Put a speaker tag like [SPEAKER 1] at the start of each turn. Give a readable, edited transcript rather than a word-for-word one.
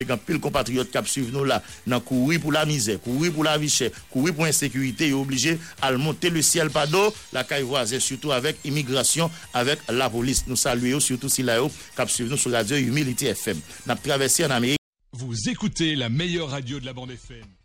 [SPEAKER 1] Quand pile compatriotes qui suivent nous là, dans courir pour la misère, courir pour la vie chère, courir pour l'insécurité, ils sont obligés à monter le ciel par d'eau, la caille voisine, surtout avec immigration, avec la police. Nous saluons surtout si là, qui suivent nous sur Radio Humility FM. Nous avons traversé en Amérique.
[SPEAKER 2] Vous écoutez la meilleure radio de la bande FM.